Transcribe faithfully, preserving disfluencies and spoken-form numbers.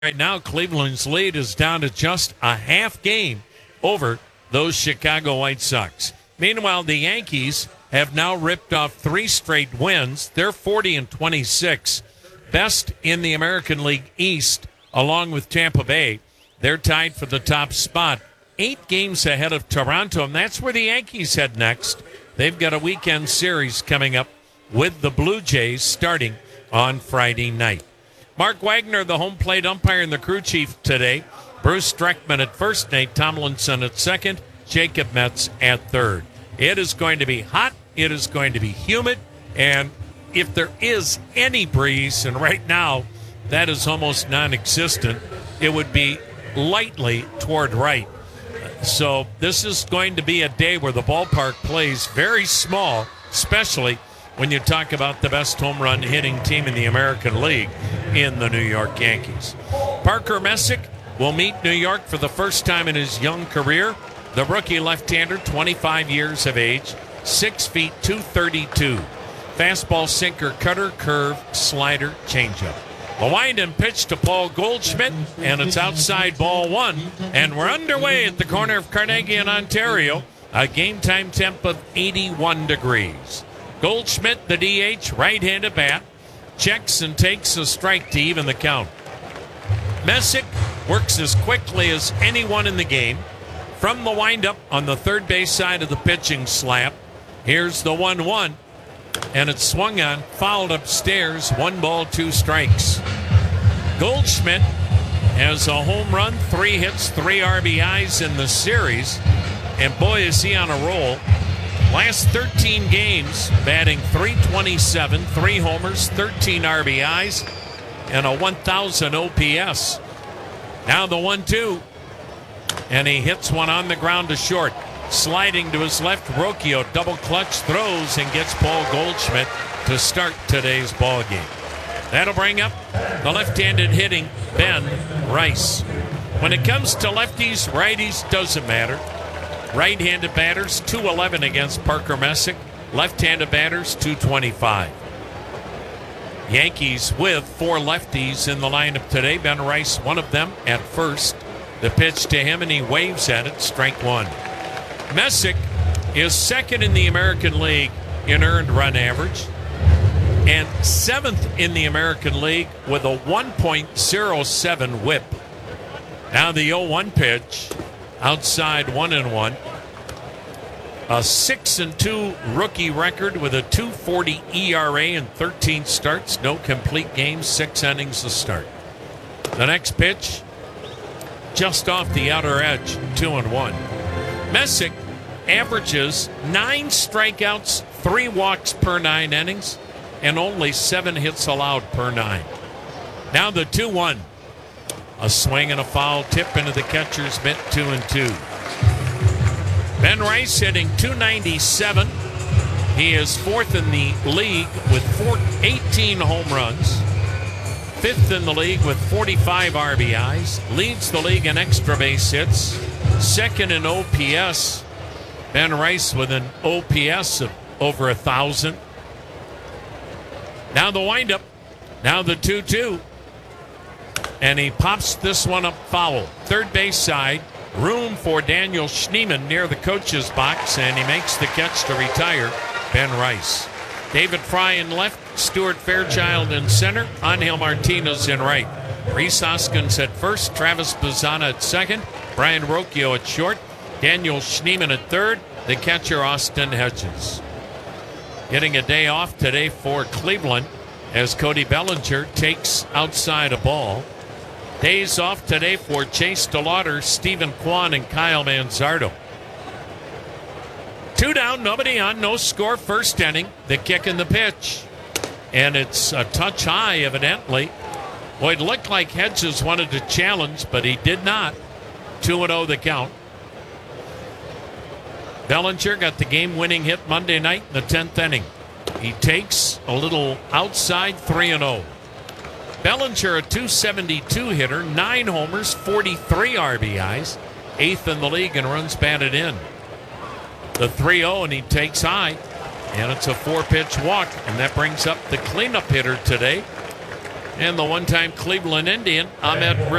Right now, Cleveland's lead is down to just a half game over those Chicago White Sox. Meanwhile, the Yankees have now ripped off three straight wins. They're forty and twenty-six, best in the American League East, along with Tampa Bay. They're tied for the top spot, eight games ahead of Toronto, and that's where the Yankees head next. They've got a weekend series coming up with the Blue Jays starting on Friday night. Mark Wagner, the home plate umpire and the crew chief today. Bruce Streckman at first, Nate Tomlinson at second, Jacob Metz at third. It is going to be hot. It is going to be humid. And if there is any breeze, and right now that is almost non-existent, it would be lightly toward right. So this is going to be a day where the ballpark plays very small, especially when you talk about the best home run hitting team in the American League in the New York Yankees. Parker Messick will meet New York for the first time in his young career. The rookie left-hander, twenty-five years of age, six feet two thirty-two. Fastball, sinker, cutter, curve, slider, changeup. A wind and pitch to Paul Goldschmidt, and it's outside ball one. And we're underway at the corner of Carnegie and Ontario. A game time temp of eighty-one degrees. Goldschmidt, the D H, right-handed bat, checks and takes a strike to even the count. Messick works as quickly as anyone in the game. From the windup on the third base side of the pitching slab, here's the one one, and it's swung on, fouled upstairs, one ball, two strikes. Goldschmidt has a home run, three hits, three R B Is in the series, and boy, is he on a roll. Last thirteen games, batting three twenty-seven, three homers, thirteen R B Is, and a one thousand O P S. Now the one two, and he hits one on the ground to short. Sliding to his left, Rocchio double clutch throws and gets Paul Goldschmidt to start today's ball game. That'll bring up the left-handed hitting Ben Rice. When it comes to lefties, righties, doesn't matter. Right-handed batters, two eleven against Parker Messick. Left-handed batters, two twenty-five. Yankees with four lefties in the lineup today. Ben Rice, one of them at first. The pitch to him, and he waves at it, strike one. Messick is second in the American League in earned run average and seventh in the American League with a one point oh seven whip. Now the oh one pitch. Outside one and one. A six and two rookie record with a two forty E R A and thirteen starts. No complete games, six innings to start. The next pitch, just off the outer edge, two and one. Messick averages nine strikeouts, three walks per nine innings, and only seven hits allowed per nine. Now the two one. A swing and a foul tip into the catcher's mitt, two and two. Ben Rice hitting two ninety-seven. He is fourth in the league with four, eighteen home runs. Fifth in the league with forty-five R B Is. Leads the league in extra base hits. Second in O P S. Ben Rice with an O P S of over a thousand. Now the windup. Now the two two. And he pops this one up foul. Third base side, room for Daniel Schneemann near the coach's box, and he makes the catch to retire Ben Rice. David Fry in left, Stuart Fairchild in center, Angel Martinez in right. Rhys Hoskins at first, Travis Bazzana at second, Brian Rocchio at short, Daniel Schneemann at third, the catcher Austin Hedges. Getting a day off today for Cleveland as Cody Bellinger takes outside a ball. Days off today for Chase DeLauder, Stephen Kwan, and Kyle Manzardo. Two down, nobody on, no score, first inning. The kick and the pitch. And it's a touch high, evidently. Well, it looked like Hedges wanted to challenge, but he did not. two and oh the count. Bellinger got the game-winning hit Monday night in the tenth inning. He takes a little outside, three and oh. Bellinger, a two seventy-two hitter, nine homers, forty-three R B Is, eighth in the league in runs batted in. The three oh, and he takes high, and it's a four-pitch walk, and that brings up the cleanup hitter today And the one-time Cleveland Indian, Ahmed